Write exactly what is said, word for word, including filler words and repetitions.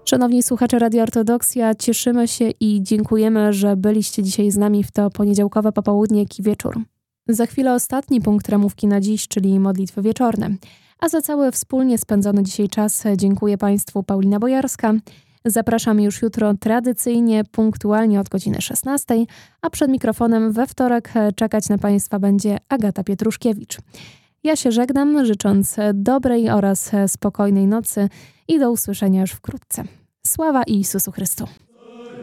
Szanowni słuchacze Radia Ortodoksja, cieszymy się i dziękujemy, że byliście dzisiaj z nami w to poniedziałkowe popołudnie i wieczór. Za chwilę ostatni punkt ramówki na dziś, czyli modlitwy wieczorne. A za cały wspólnie spędzony dzisiaj czas dziękuję Państwu Paulina Bojarska. Zapraszam już jutro tradycyjnie, punktualnie od godziny szesnastej, a przed mikrofonem we wtorek czekać na Państwa będzie Agata Pietruszkiewicz. Ja się żegnam, życząc dobrej oraz spokojnej nocy i do usłyszenia już wkrótce. Sława Jezusu Chrystu.